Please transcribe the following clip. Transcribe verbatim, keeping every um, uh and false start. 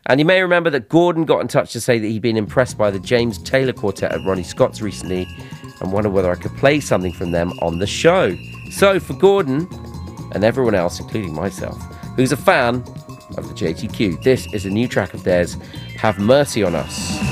And you may remember that Gordon got in touch to say that he'd been impressed by the James Taylor Quartet at Ronnie Scott's recently and wondered whether I could play something from them on the show. So for Gordon and everyone else, including myself, who's a fan of the J T Q, this is a new track of theirs, Have Mercy on Us.